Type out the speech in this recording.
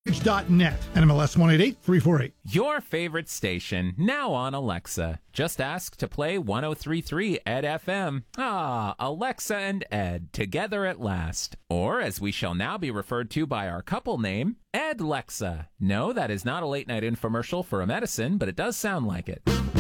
Net, NMLS 188348. Your favorite station, now on Alexa. Just ask to play 1033 Ed FM. Ah, Alexa and Ed, together at last. Or, as we shall now be referred to by our couple name, Ed Lexa. No, that is not a late-night infomercial for a medicine, but it does sound like it.